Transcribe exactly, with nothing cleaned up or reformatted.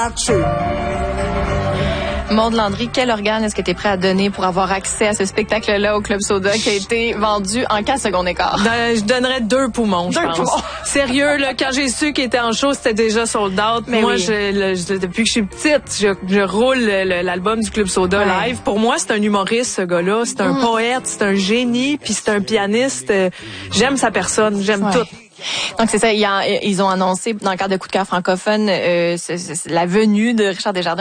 Maude Landry, quel organe est-ce que tu es prêt à donner pour avoir accès à ce spectacle-là au Club Soda qui a été vendu en quatre secondes et quart? Ben, je donnerais deux poumons, je Deux pense. poumons. Sérieux, là, quand j'ai su qu'il était en show, c'était déjà sold out. Mais moi, oui. je, le- je- depuis que je suis petite, je, je roule le- le- l'album du Club Soda Ouais. live. Pour moi, c'est un humoriste, ce gars-là. C'est un Mm. poète, c'est un génie, puis c'est un pianiste. Euh, J'aime sa personne, j'aime Ouais. tout. Donc c'est ça, il y a- ils ont annoncé dans le cadre de Coup de cœur francophone euh, c'est- c'est- la venue de Richard Desjardins